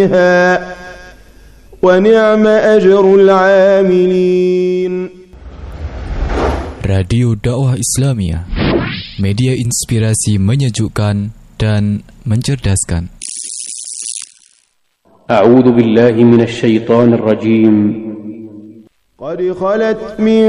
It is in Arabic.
ونعم أجر العاملين. Radio Dakwah Islamiyah, media inspirasi menyejukkan dan mencerdaskan. أعوذ بالله من الشيطان الرجيم. قد خلت من